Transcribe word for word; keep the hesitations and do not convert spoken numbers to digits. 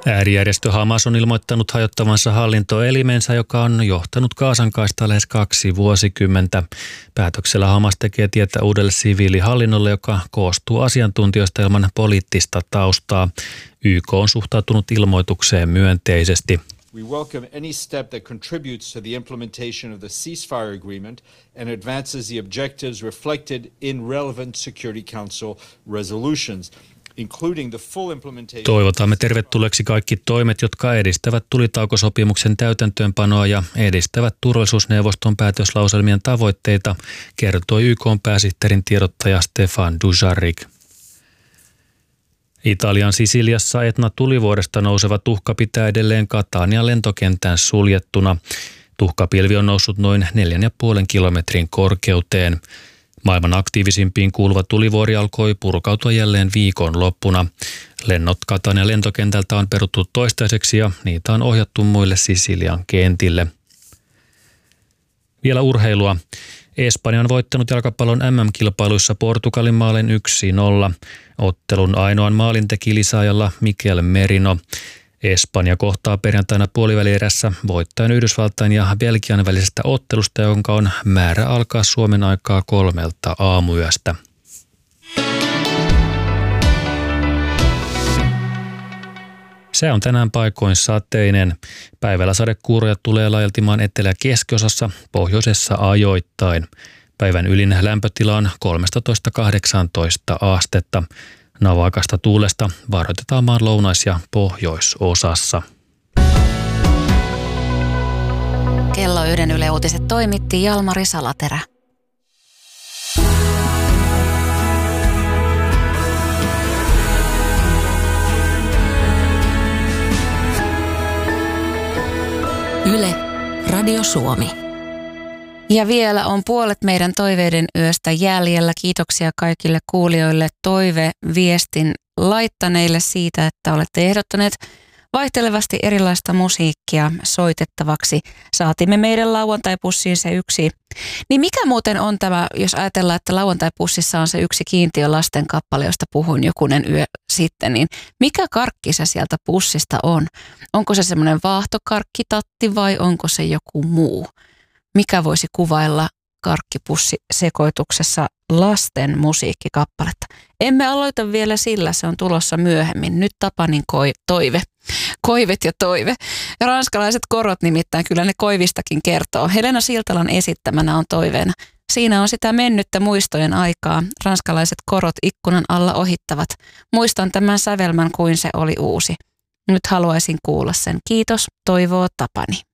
Äärijärjestö Hamas on ilmoittanut hajottavansa hallintoelimensä, joka on johtanut Gazan-kaistaa lähes kaksi vuosikymmentä. Päätöksellä Hamas tekee tietä uudelle siviilihallinnolle, joka koostuu asiantuntijoista ilman poliittista taustaa. Y K on suhtautunut ilmoitukseen myönteisesti. We welcome any step that contributes to the implementation of the ceasefire agreement and advances the objectives reflected in relevant Security Council resolutions, including the full implementation. Toivotamme tervetulleeksi kaikki toimet, jotka edistävät tulitaukosopimuksen täytäntöönpanoa ja edistävät turvallisuusneuvoston päätöslauselmien tavoitteita, kertoi Y K:n pääsihteerin tiedottaja Stefan Dujarric. Italian Sisiliassa Etna-tulivuoresta nouseva tuhka pitää edelleen Catanian lentokentän suljettuna. Tuhkapilvi on noussut noin neljän ja puolen kilometrin korkeuteen. Maailman aktiivisimpiin kuuluva tulivuori alkoi purkautua jälleen viikon loppuna. Lennot Catanian lentokentältä on peruttu toistaiseksi ja niitä on ohjattu muille Sisilian kentille. Vielä urheilua. Espanja on voittanut jalkapallon M M-kilpailuissa Portugalin maalin yksi nolla. Ottelun ainoan maalin teki lisäajalla Mikel Merino. Espanja kohtaa perjantaina puolivälierässä voittaen Yhdysvaltain ja Belgian välisestä ottelusta, jonka on määrä alkaa Suomen aikaa kolmelta aamuyöstä. Se on tänään paikoin sateinen. Päivällä sadekuuroja tulee laajaltimaan etelä- ja keskiosassa, pohjoisessa ajoittain. Päivän ylin lämpötila on kolmetoista kahdeksantoista astetta. Navakasta tuulesta varoitetaan maan lounais- ja pohjoisosassa. Kello yhden Yle Uutiset toimitti Jalmari Salaterä. Yle, Radio Suomi. Ja vielä on puolet meidän toiveiden yöstä jäljellä. Kiitoksia kaikille kuulijoille toiveviestin laittaneille siitä, että olette ehdottaneet vaihtelevasti erilaista musiikkia soitettavaksi. Saatimme meidän lauantaipussiin se yksi. Niin mikä muuten on tämä, jos ajatellaan, että lauantaipussissa on se yksi kiintiö lasten kappale, josta puhuin jokunen yö sitten, niin mikä karkki se sieltä pussista on? Onko se semmoinen vaahtokarkkitatti vai onko se joku muu? Mikä voisi kuvailla karkkipussisekoituksessa lasten musiikkikappaletta? Emme aloita vielä sillä, se on tulossa myöhemmin. Nyt Tapanin koi, toive. Koivet ja toive. Ja ranskalaiset korot nimittäin, kyllä ne koivistakin kertoo. Helena Siltalan esittämänä on toiveena. Siinä on sitä mennyttä muistojen aikaa. Ranskalaiset korot ikkunan alla ohittavat. Muistan tämän sävelmän kuin se oli uusi. Nyt haluaisin kuulla sen. Kiitos, toivoo Tapani.